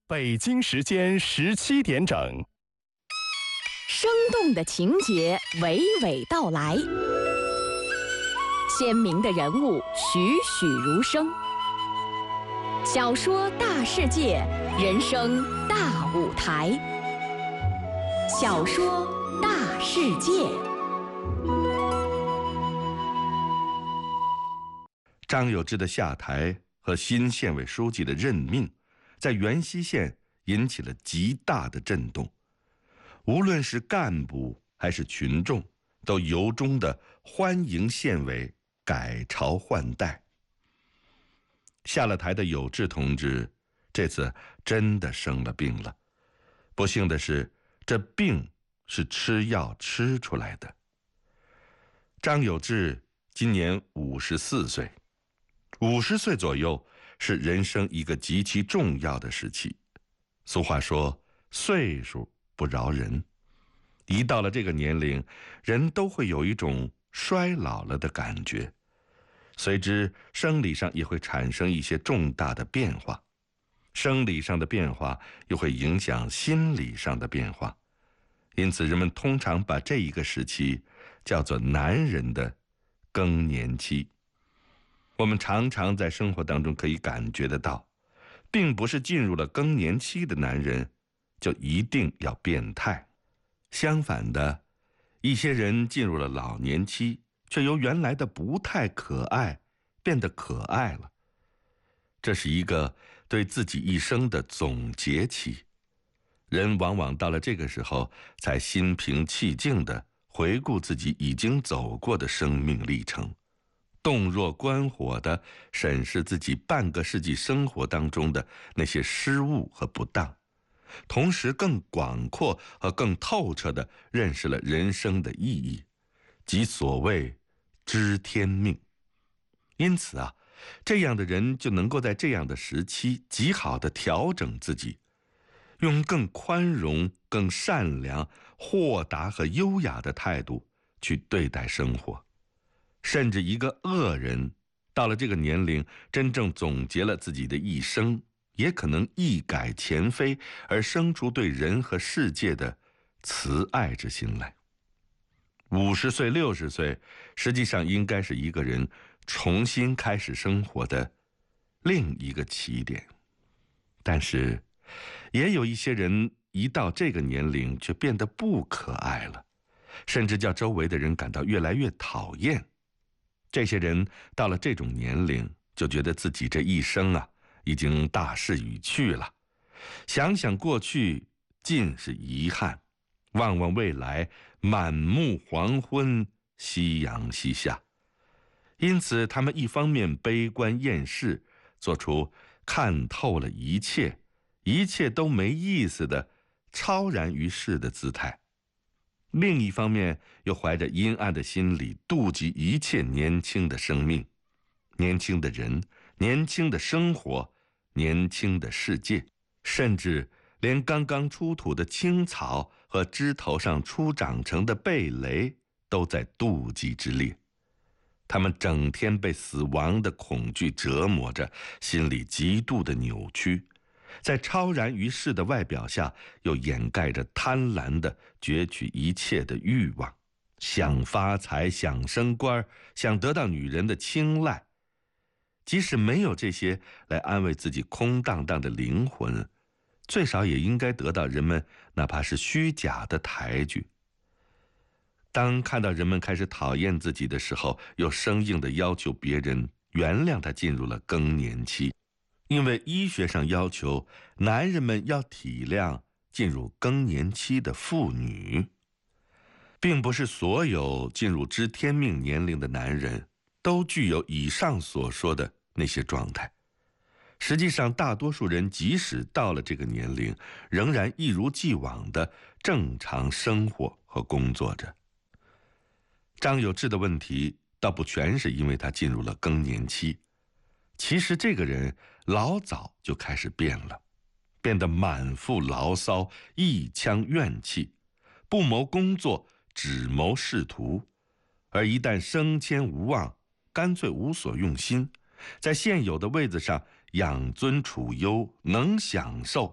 北京时间17点整， 生动的情节娓娓道来，鲜明的人物栩栩如生。小说大世界，人生大舞台。小说大世界。 张有志的下台和新县委书记的任命，在元溪县引起了极大的震动。无论是干部还是群众，都由衷地欢迎县委改朝换代。下了台的有志同志，这次真的生了病了。不幸的是，这病是吃药吃出来的。张有志今年54岁，50岁左右是人生一个极其重要的时期。俗话说，岁数不饶人。一到了这个年龄，人都会有一种衰老了的感觉，随之生理上也会产生一些重大的变化。生理上的变化又会影响心理上的变化，因此人们通常把这一个时期叫做男人的更年期。我们常常在生活当中可以感觉得到，并不是进入了更年期的男人就一定要变态。相反的，一些人进入了老年期，却由原来的不太可爱变得可爱了。这是一个对自己一生的总结期。人往往到了这个时候，才心平气静地回顾自己已经走过的生命历程，洞若观火地审视自己半个世纪生活当中的那些失误和不当，同时更广阔和更透彻地认识了人生的意义，即所谓知天命。因此啊，这样的人就能够在这样的时期极好地调整自己，用更宽容、更善良、豁达和优雅的态度去对待生活。甚至一个恶人到了这个年龄，真正总结了自己的一生，也可能一改前非，而生出对人和世界的慈爱之心来。50岁、60岁，实际上应该是一个人重新开始生活的另一个起点。但是，也有一些人一到这个年龄却变得不可爱了，甚至叫周围的人感到越来越讨厌。这些人到了这种年龄，就觉得自己这一生啊，已经大势已去了。想想过去，尽是遗憾；望望未来，满目黄昏，夕阳西下。因此，他们一方面悲观厌世，做出看透了一切，一切都没意思的超然于世的姿态；另一方面又怀着阴暗的心理，妒忌一切年轻的生命、年轻的人、年轻的生活、年轻的世界，甚至连刚刚出土的青草和枝头上初长成的蓓蕾都在妒忌之列。他们整天被死亡的恐惧折磨着，心里极度的扭曲，在超然于世的外表下，又掩盖着贪婪的攫取一切的欲望，想发财，想升官，想得到女人的青睐。即使没有这些来安慰自己空荡荡的灵魂，最少也应该得到人们哪怕是虚假的抬举。当看到人们开始讨厌自己的时候，又生硬地要求别人原谅他进入了更年期，因为医学上要求男人们要体谅进入更年期的妇女。并不是所有进入知天命年龄的男人都具有以上所说的那些状态。实际上，大多数人即使到了这个年龄，仍然一如既往的正常生活和工作着。张有志的问题倒不全是因为他进入了更年期，其实这个人老早就开始变了，变得满腹牢骚，一腔怨气，不谋工作，只谋仕途，而一旦升迁无望，干脆无所用心，在现有的位子上养尊处优，能享受，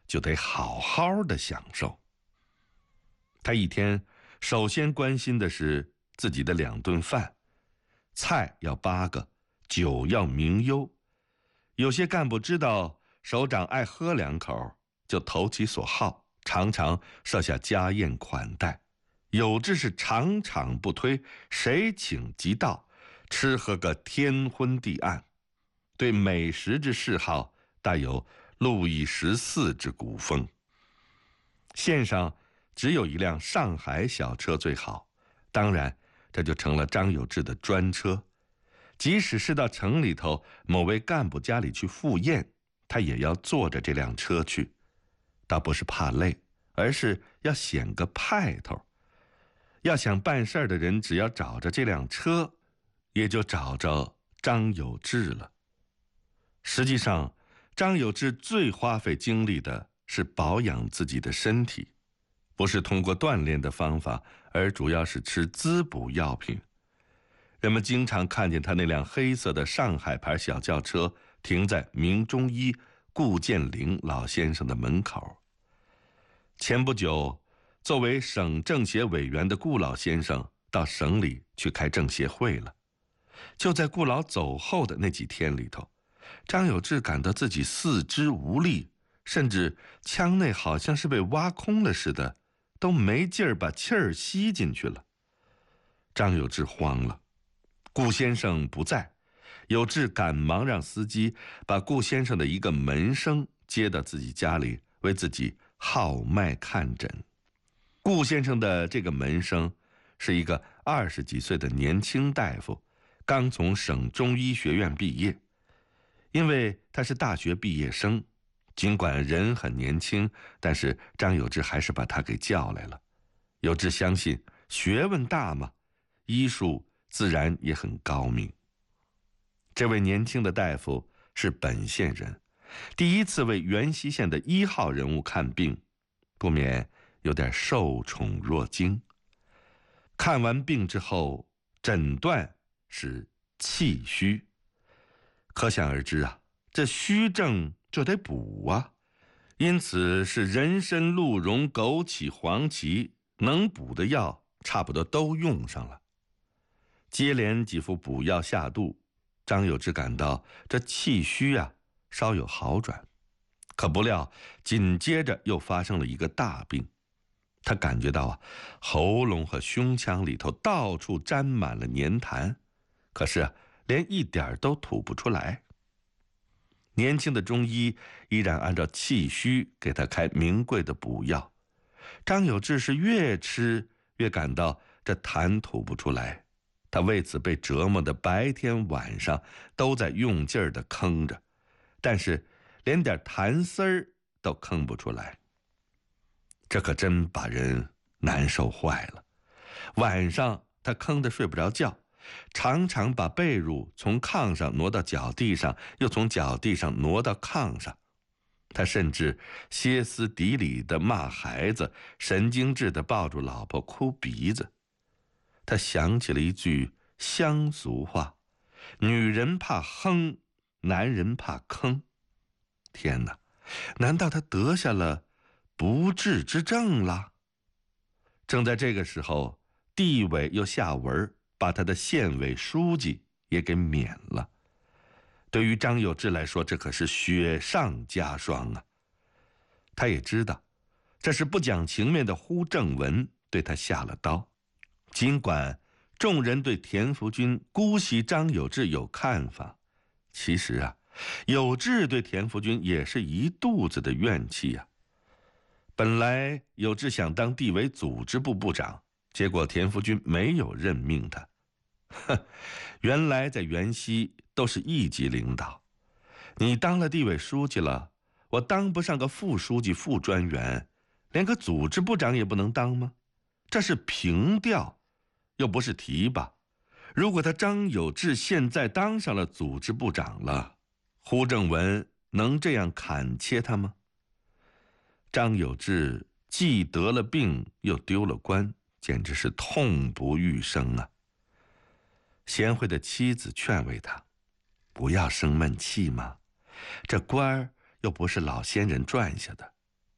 就得好好的享受。他一天首先关心的是自己的2顿饭，菜要8个，酒要名优。有些干部知道首长爱喝2口，就投其所好，常常设下家宴款待。有志是场场不推，谁请即到，吃喝个天昏地暗。对美食之嗜好大有路易14之古风。线上只有一辆上海小车最好，当然这就成了张有志的专车。即使是到城里头某位干部家里去赴宴，他也要坐着这辆车去，倒不是怕累，而是要显个派头。要想办事的人，只要找着这辆车，也就找着张有志了。实际上，张有志最花费精力的是保养自己的身体，不是通过锻炼的方法，而主要是吃滋补药品。人们经常看见他那辆黑色的上海牌小轿车停在名中医顾建龄老先生的门口。前不久，作为省政协委员的顾老先生到省里去开政协会了。就在顾老走后的那几天里头，张有志感到自己四肢无力，甚至腔内好像是被挖空了似的，都没劲儿把气儿吸进去了。张有志慌了，顾先生不在，有志赶忙让司机把顾先生的一个门生接到自己家里，为自己号脉看诊。顾先生的这个门生是一个20几岁的年轻大夫，刚从省中医学院毕业。因为他是大学毕业生，尽管人很年轻，但是张有志还是把他给叫来了。有志相信学问大嘛，医术自然也很高明。这位年轻的大夫是本县人，第一次为元溪县的1号人物看病，不免有点受宠若惊。看完病之后，诊断是气虚。可想而知啊，这虚症就得补啊，因此是人参、鹿茸、枸杞、黄芪，能补的药差不多都用上了。接连几副补药下肚，张有志感到这气虚啊稍有好转，可不料紧接着又发生了一个大病。他感觉到啊，喉咙和胸腔里头到处沾满了粘痰，可是连一点都吐不出来。年轻的中医依然按照气虚给他开名贵的补药，张有志是越吃越感到这痰吐不出来，他为此被折磨的白天晚上都在用劲儿的吭着，但是连点痰丝儿都吭不出来。这可真把人难受坏了。晚上他吭得睡不着觉，常常把被褥从炕上挪到脚地上，又从脚地上挪到炕上。他甚至歇斯底里地骂孩子，神经质地抱住老婆哭鼻子。他想起了一句乡俗话：女人怕哼，男人怕吭。天哪，难道他得下了不治之症了？正在这个时候，地委又下文把他的县委书记也给免了。对于张有志来说，这可是雪上加霜啊。他也知道，这是不讲情面的呼正文对他下了刀。尽管众人对田福军姑息张有志有看法，其实啊，有志对田福军也是一肚子的怨气啊。本来有志想当地委组织部部长，结果田福军没有任命他。原来在元溪都是一级领导，你当了地委书记了，我当不上个副书记、副专员，连个组织部长也不能当吗？这是平调，又不是提拔。如果他张有志现在当上了组织部长了，胡正文能这样砍切他吗？张有志既得了病又丢了官，简直是痛不欲生啊。贤惠的妻子劝慰他，不要生闷气嘛，这官儿又不是老先人赚下的，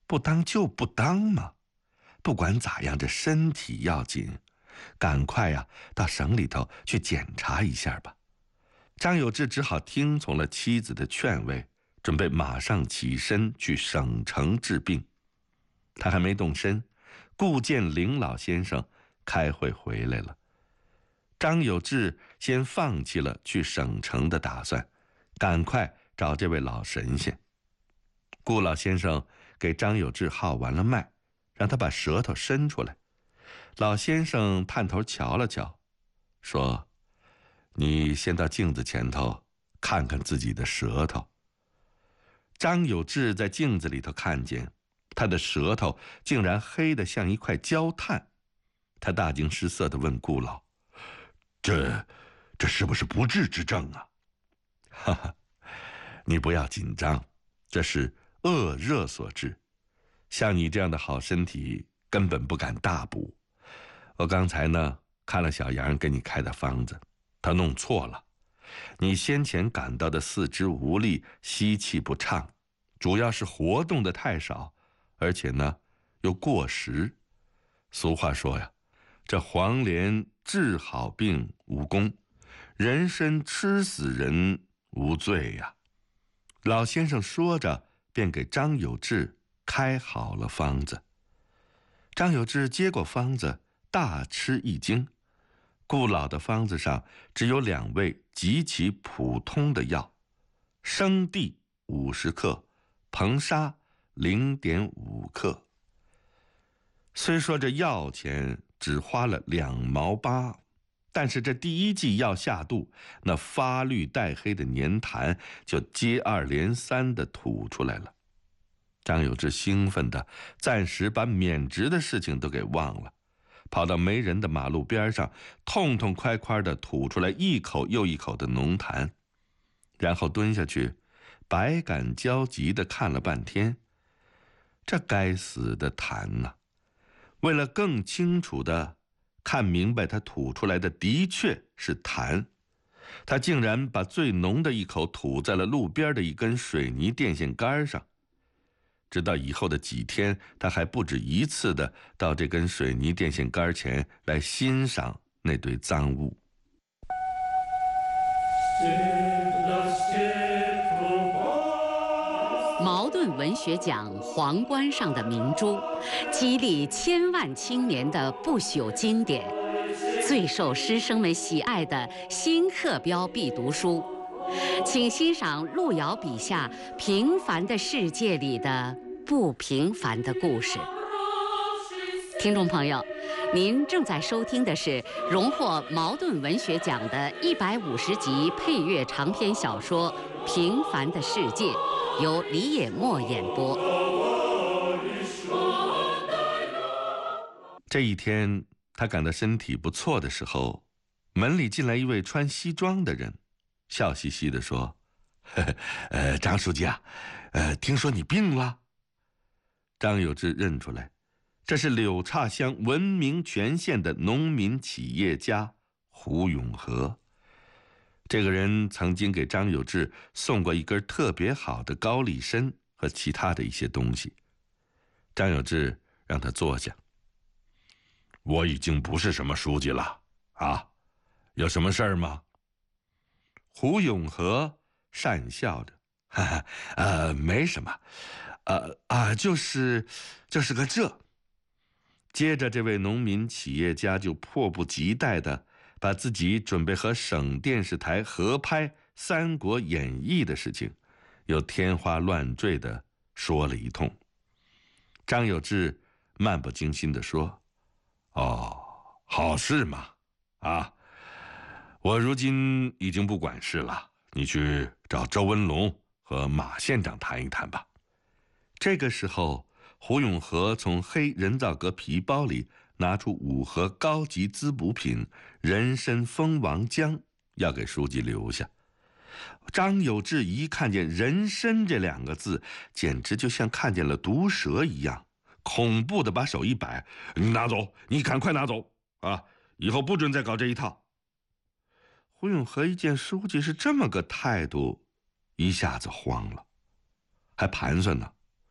不当就不当嘛，不管咋样，这身体要紧，赶快呀，到省里头去检查一下吧。张有志只好听从了妻子的劝慰，准备马上起身去省城治病。他还没动身，顾建林老先生开会回来了。张有志先放弃了去省城的打算，赶快找这位老神仙。顾老先生给张有志号完了脉，让他把舌头伸出来。老先生探头瞧了瞧，说：“你先到镜子前头看看自己的舌头。”张有志在镜子里头看见他的舌头竟然黑得像一块焦炭，他大惊失色地问顾老：“这是不是不治之症啊？”“哈哈，你不要紧张，这是恶热所致。像你这样的好身体根本不敢大补。我刚才呢看了小杨给你开的方子，他弄错了。你先前感到的四肢无力、吸气不畅，主要是活动的太少，而且呢又过食。俗话说呀，这黄连治好病无功，人参吃死人无罪呀。”老先生说着，便给张有志开好了方子。张有志接过方子，大吃一惊。顾老的方子上只有2味极其普通的药：生地50克，硼砂0.5克。虽说这药钱只花了2毛8，但是这第一剂药下肚，那发绿带黑的粘痰就接二连三地吐出来了。张有志兴奋的暂时把免职的事情都给忘了，跑到没人的马路边上，痛痛快快地吐出来一口又一口的浓痰，然后蹲下去，百感交集地看了半天。这该死的痰呐！为了更清楚地看明白他吐出来的的确是痰，他竟然把最浓的一口吐在了路边的一根水泥电线杆上。直到以后的几天，他还不止一次地到这根水泥电线杆前来欣赏那堆脏物。 茅盾文学奖皇冠上的明珠，激励千万青年的不朽经典，最受师生们喜爱的新课标必读书。请欣赏路遥笔下平凡的世界里的不平凡的故事。听众朋友，您正在收听的是荣获茅盾文学奖的150集配乐长篇小说《平凡的世界》，由李野墨演播。 这一天，他感到身体不错的时候，门里进来一位穿西装的人，笑嘻嘻地说：“张书记啊，听说你病了。”张有志认出来，这是柳岔乡闻名全县的农民企业家胡永和。这个人曾经给张有志送过一根特别好的高丽参和其他的一些东西。张有志让他坐下。“我已经不是什么书记了啊，有什么事儿吗？”胡永和讪笑着：“哈哈，没什么，就是个这。”接着，这位农民企业家就迫不及待地把自己准备和省电视台合拍《三国演义》的事情，又天花乱坠地说了一通。张有志漫不经心地说：“哦，好事嘛，啊，我如今已经不管事了，你去找周文龙和马县长谈一谈吧。”这个时候，胡永和从黑人造革皮包里拿出5盒高级滋补品人参蜂王浆，要给书记留下。张有志一看见人参这2个字，简直就像看见了毒蛇一样，恐怖的把手一摆：“你拿走，你赶快拿走啊！以后不准再搞这一套。”胡永和一见书记是这么个态度，一下子慌了，还盘算呢，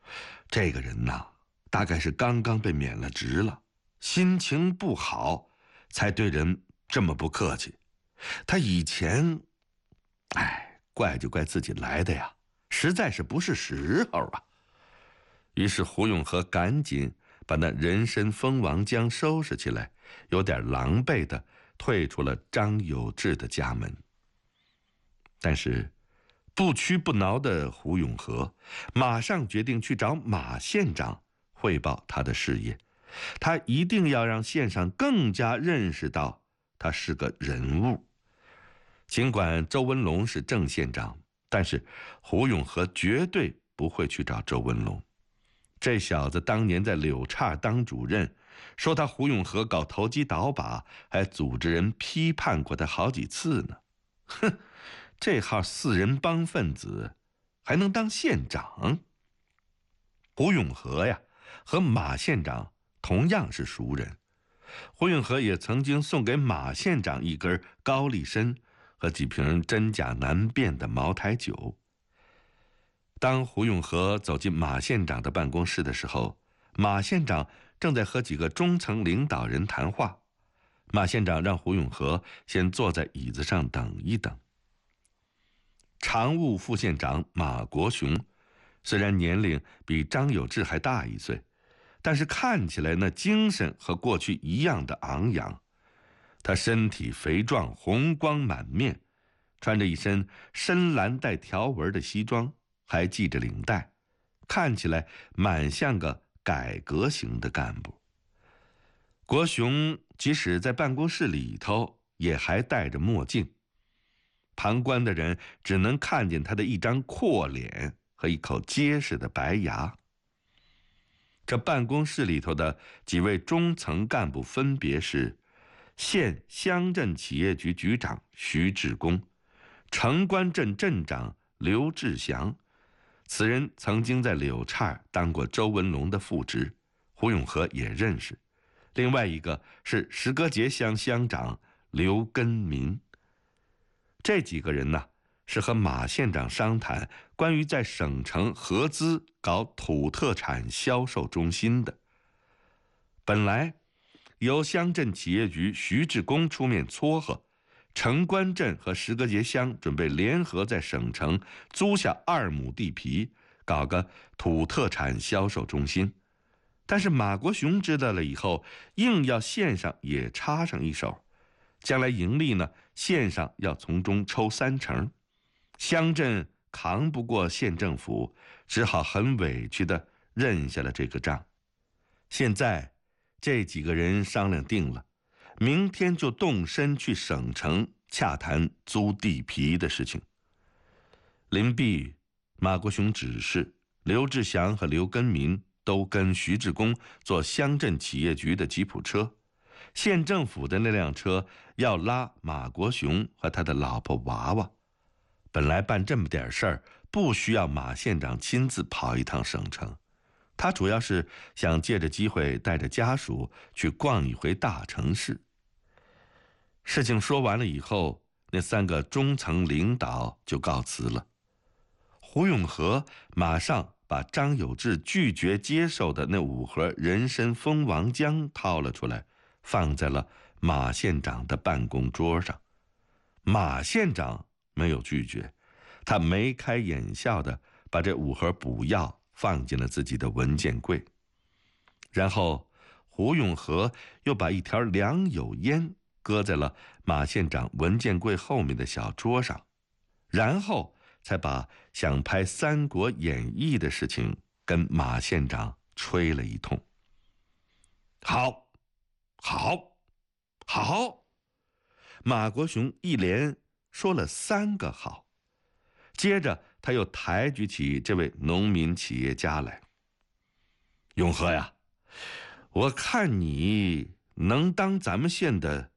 这个人呐，大概是刚刚被免了职了，心情不好，才对人这么不客气。他以前，怪就怪自己来的呀，实在是不是时候啊。于是胡永和赶紧把那人参蜂王浆收拾起来，有点狼狈地退出了张有志的家门。但是不屈不挠的胡永和马上决定去找马县长汇报他的事业，他一定要让县上更加认识到他是个人物。尽管周文龙是正县长，但是胡永和绝对不会去找周文龙。这小子当年在柳岔当主任，说他胡永和搞投机倒把，还组织人批判过他好几次呢。哼，这号四人帮分子还能当县长？胡永和呀，和马县长同样是熟人。胡永和也曾经送给马县长一根高丽参和几瓶真假难辨的茅台酒。当胡永和走进马县长的办公室的时候，马县长正在和几个中层领导人谈话。马县长让胡永和先坐在椅子上等一等。常务副县长马国雄虽然年龄比张有志还大1岁，但是看起来那精神和过去一样的昂扬。他身体肥壮，红光满面，穿着一身深蓝带条纹的西装，还系着领带，看起来蛮像个改革型的干部。国雄即使在办公室里头也还戴着墨镜，旁观的人只能看见他的一张阔脸和一口结实的白牙。这办公室里头的几位中层干部分别是县乡镇企业局局长徐志功、城关镇镇长刘志祥，此人曾经在柳岔当过周文龙的副职，胡永和也认识。另外一个是石碣节乡乡长刘根民。这几个人呢，是和马县长商谈关于在省城合资搞土特产销售中心的。本来由乡镇企业局徐志功出面撮合，城关镇和石碣节乡准备联合在省城租下2亩地皮，搞个土特产销售中心。但是马国雄知道了以后，硬要县上也插上一手，将来盈利呢，县上要从中抽30%，乡镇扛不过县政府，只好很委屈地认下了这个账。现在这几个人商量定了，明天就动身去省城洽谈租地皮的事情。临毕，马国雄指示刘志祥和刘根民都跟徐志功坐乡镇企业局的吉普车，县政府的那辆车要拉马国雄和他的老婆娃娃。本来办这么点事儿，不需要马县长亲自跑一趟省城，他主要是想借着机会带着家属去逛一回大城市。事情说完了以后，那3个中层领导就告辞了。胡永和马上把张有志拒绝接受的那5盒人参蜂王浆掏了出来，放在了马县长的办公桌上。马县长没有拒绝，他眉开眼笑地把这5盒补药放进了自己的文件柜。然后胡永和又把一条良友烟搁在了马县长文件柜后面的小桌上，然后才把想拍《三国演义》的事情跟马县长吹了一通。好，好，好，马国雄一连说了3个好。接着他又抬举起这位农民企业家来。永和呀，我看你能当咱们县的